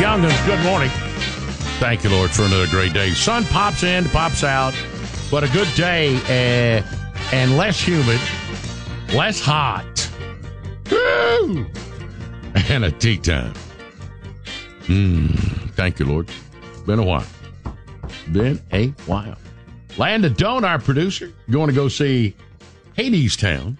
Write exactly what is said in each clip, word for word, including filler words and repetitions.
Youngins, good morning. Thank you, Lord, for another great day. Sun pops in, pops out. What a good day, uh, and less humid, less hot. Woo! And a tea time. Mm, thank you, Lord. Been a while. Been a while. Landon Doan, our producer, going to go see Hadestown.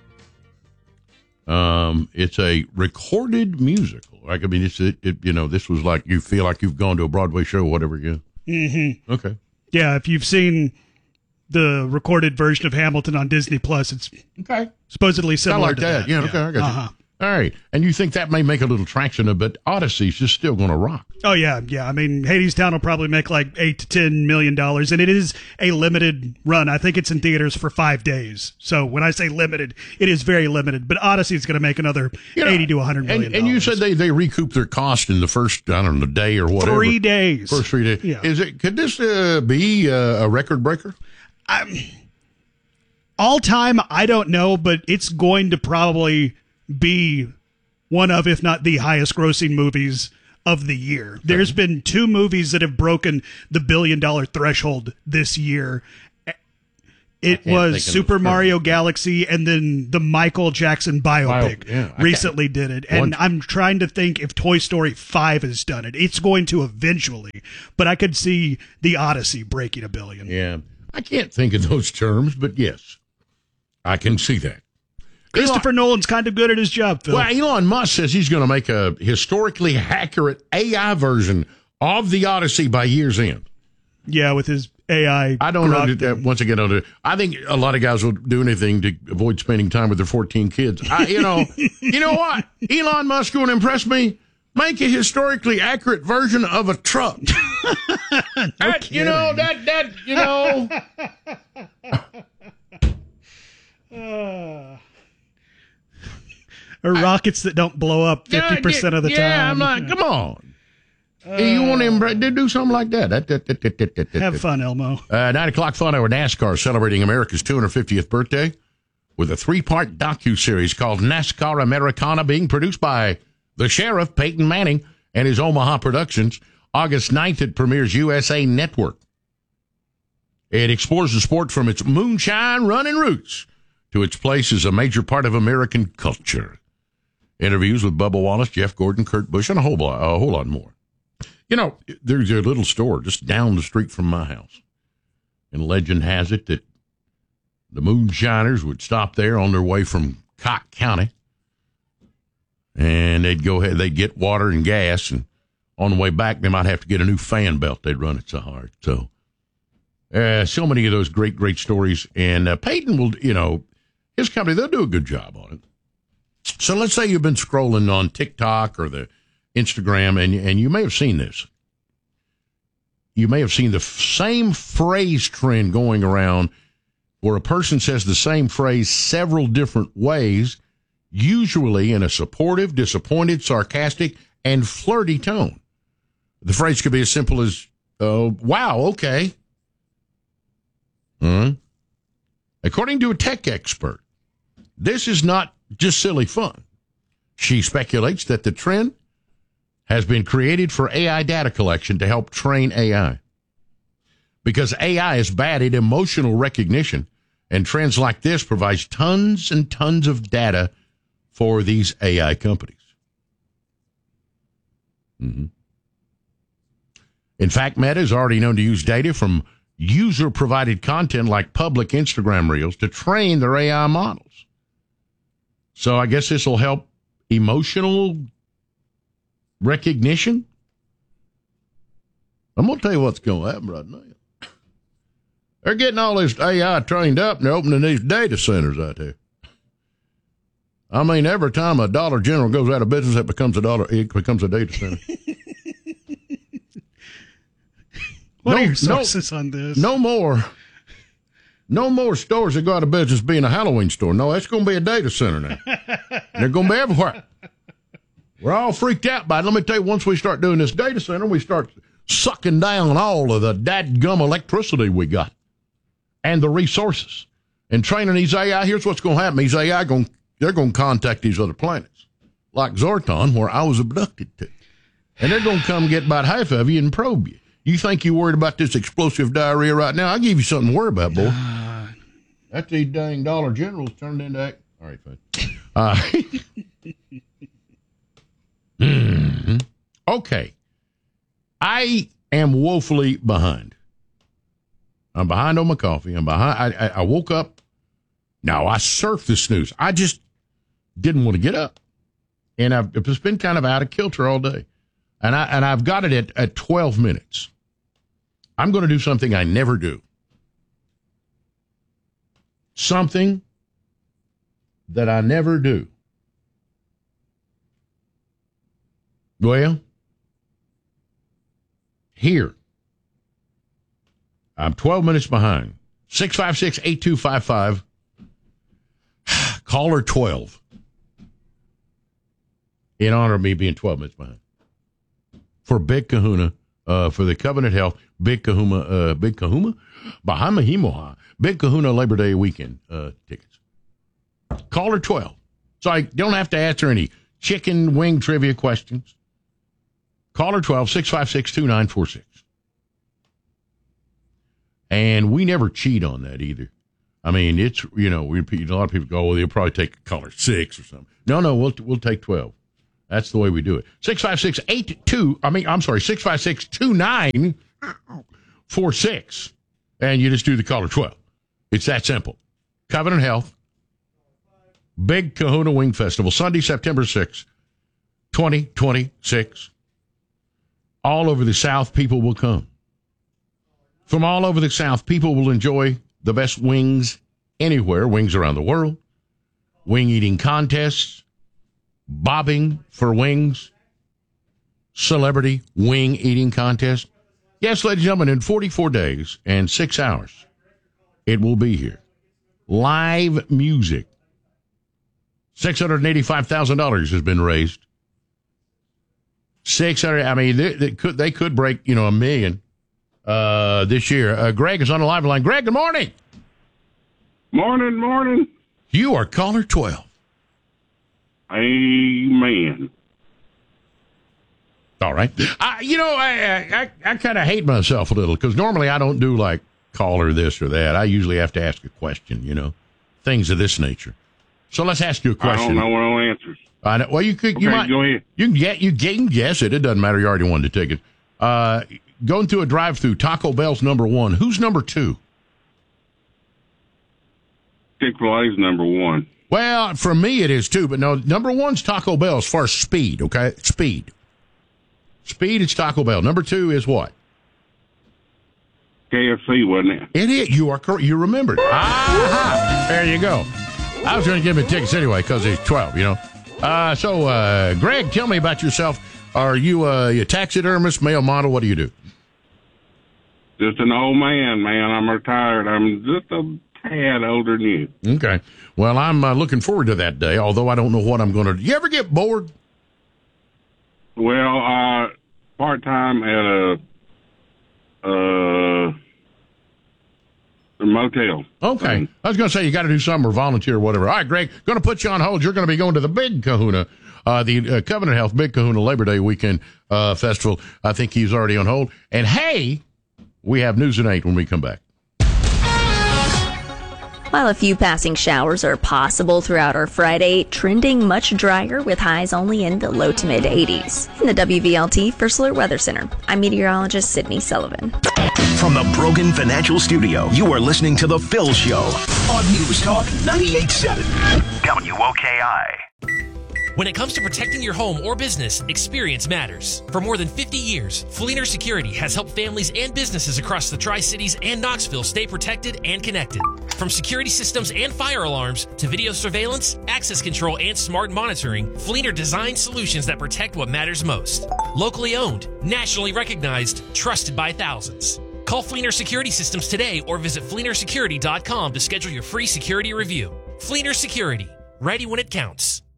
Um, it's a recorded musical. Like, I mean, it's it, it. You know, this was like you feel like you've gone to a Broadway show, or whatever. Yeah. Mm-hmm. Okay. Yeah, if you've seen the recorded version of Hamilton on Disney Plus, it's okay. Supposedly similar like to that. that. Yeah. Okay. I got uh-huh. you. All right, and you think that may make a little traction, but Odyssey's just still going to rock. Oh yeah, yeah. I mean, Hadestown will probably make like eight to ten million dollars, and it is a limited run. I think it's in theaters for five days. So when I say limited, it is very limited. But Odyssey's going to make another you know, eighty to a hundred million. And, and you said they they recoup their cost in the first I don't know day or whatever. Three days. First three days. Yeah. Is it? Could this uh, be uh, a record breaker? I'm, all time, I don't know, but it's going to probably be one of, if not the highest grossing movies of the year. Okay. There's been two movies that have broken the billion dollar threshold this year. It was Super Mario Galaxy and then the Michael Jackson biopic Bio, yeah, recently did it. And One. I'm trying to think if Toy Story five has done it. It's going to eventually, but I could see the Odyssey breaking a billion. Yeah. I can't think of those terms, but yes, I can see that. Christopher Elon, Nolan's kind of good at his job, Phil. Well, Elon Musk says he's going to make a historically accurate A I version of the Odyssey by year's end. Yeah, with his A I. I don't know. That, once again, on I think a lot of guys will do anything to avoid spending time with their fourteen kids. I, you know, you know what? Elon Musk going to impress me. Make a historically accurate version of a truck. no that, you know that that you know. uh. Or rockets that don't blow up fifty percent of the yeah, time. Yeah, I'm like, come on. Uh, you want to embrace, do something like that. that, that, that, that, that, that have fun, Elmo. Uh, nine o'clock fun hour NASCAR celebrating America's two hundred fiftieth birthday with a three-part docuseries called NASCAR Americana being produced by the Sheriff, Peyton Manning, and his Omaha Productions. August ninth, it premieres U S A Network. It explores the sport from its moonshine running roots to its place as a major part of American culture. Interviews with Bubba Wallace, Jeff Gordon, Kurt Busch, and a whole lot, a whole lot more. You know, there's a little store just down the street from my house. And legend has it that the moonshiners would stop there on their way from Cocke County. And they'd go ahead, they'd get water and gas. And on the way back, they might have to get a new fan belt. They'd run it so hard. So, uh, so many of those great, great stories. And uh, Peyton will, you know, his company, they'll do a good job on it. So let's say you've been scrolling on TikTok or the Instagram, and and you may have seen this. You may have seen the f- same phrase trend going around where a person says the same phrase several different ways, usually in a supportive, disappointed, sarcastic, and flirty tone. The phrase could be as simple as, uh, wow, okay. Hmm. According to a tech expert, this is not just silly fun. She speculates that the trend has been created for A I data collection to help train A I. Because A I is bad at emotional recognition, and trends like this provides tons and tons of data for these A I companies. Mm-hmm. In fact, Meta is already known to use data from user-provided content like public Instagram Reels to train their A I models. So I guess this will help emotional recognition. I'm going to tell you what's going to happen right now. They're getting all this A I trained up, and they're opening these data centers out there. I mean, every time a Dollar General goes out of business, it becomes a dollar. It becomes a data center. What no, are your sources no, on this? No more. No more stores that go out of business being a Halloween store. No, that's going to be a data center now. They're going to be everywhere. We're all freaked out by it. Let me tell you, once we start doing this data center, we start sucking down all of the dadgum electricity we got and the resources. And training these A I, here's what's going to happen. These A I, going, they're going to contact these other planets, like Zorton, where I was abducted to. and they're going to come get about half of you and probe you. You think you're worried about this explosive diarrhea right now? I'll give you something to worry about, boy. Uh, That's these dang Dollar Generals turned into act. All right, fine. Uh, mm-hmm. Okay. I am woefully behind. I'm behind on my coffee. I'm behind. I, I, I woke up. Now, I surfed the snooze. I just didn't want to get up. And I've it's been kind of out of kilter all day. And, I, and I've got it at, at twelve minutes. I'm going to do something I never do. Something that I never do. Well, here, I'm twelve minutes behind. six five six, eight two five five. Caller twelve. In honor of me being twelve minutes behind. For Big Kahuna, uh, for the Covenant Health, Big Kahuna, uh, Big Kahuna? Bahama Himoha. Big Kahuna Labor Day weekend uh, tickets. Caller twelve. So I don't have to answer any chicken wing trivia questions. Caller twelve, six five six, two nine four six. And we never cheat on that either. I mean, it's, you know, we, a lot of people go, well, they'll probably take caller six or something. No, no, we'll we'll take twelve. That's the way we do it. six five six, eight two, I mean, I'm sorry, six five six, two nine four six. And you just do the caller twelve. It's that simple. Covenant Health, Big Kahuna Wing Festival, Sunday, September sixth, twenty twenty-six. All over the South, people will come. From all over the South, people will enjoy the best wings anywhere, wings around the world, wing eating contests, bobbing for wings, celebrity wing eating contest. Yes, ladies and gentlemen, in forty-four days and six hours, it will be here. Live music. six hundred eighty-five thousand dollars has been raised. six hundred, I mean, they, they could they could break, you know, a million uh, this year. Uh, Greg is on the live line. Greg, good morning. Morning, morning. You are caller twelve. Amen. All right. I, you know, I I, I kind of hate myself a little because normally I don't do like caller this or that. I usually have to ask a question, you know, things of this nature. So let's ask you a question. I don't know no answers. I know. Well, you could. Okay, you might. Go ahead. You can get. You can guess it. It doesn't matter. You already won the ticket. Uh, going through a drive-through. Taco Bell's number one. Who's number two? Chick-fil-A's number one. Well, for me it is too, but no, number one's Taco Bell as far as speed. Okay, speed. Speed. It's Taco Bell. Number two is what? K F C, wasn't it? It is. You are correct. You remembered. Ah, there you go. I was going to give him tickets anyway because he's twelve. You know. Uh, so, uh, Greg, tell me about yourself. Are you uh, a taxidermist, male model? What do you do? Just an old man, man. I'm retired. I'm just a tad older than you. Okay. Well, I'm uh, looking forward to that day, although I don't know what I'm going to do. You ever get bored? Well, uh, part-time at a, uh, a motel. Okay. thing. I was going to say you got to do something or volunteer or whatever. All right, Greg, going to put you on hold. You're going to be going to the Big Kahuna, uh, the uh, Covenant Health Big Kahuna Labor Day weekend uh, festival. I think he's already on hold. And, hey, we have news at eight when we come back. While a few passing showers are possible throughout our Friday, trending much drier with highs only in the low to mid eighties. In the W V L T First Alert Weather Center, I'm meteorologist Sydney Sullivan. From the Brogan Financial Studio, you are listening to The Phil Show on News Talk ninety-eight point seven W O K I. When it comes to protecting your home or business, experience matters. For more than fifty years, Fleener Security has helped families and businesses across the Tri-Cities and Knoxville stay protected and connected. From security systems and fire alarms to video surveillance, access control, and smart monitoring, Fleener designs solutions that protect what matters most. Locally owned, nationally recognized, trusted by thousands. Call Fleener Security Systems today or visit fleener security dot com to schedule your free security review. Fleener Security, ready when it counts.